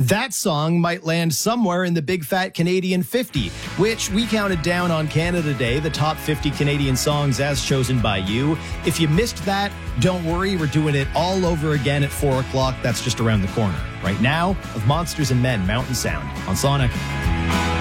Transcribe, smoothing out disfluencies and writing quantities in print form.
That song might land somewhere in the Big Fat Canadian 50, which we counted down on Canada Day, the top 50 Canadian songs as chosen by you. If you missed that, don't worry, we're doing it all over again at 4 o'clock. That's just around the corner. Right now, of Monsters and Men, Mountain Sound on Sonic.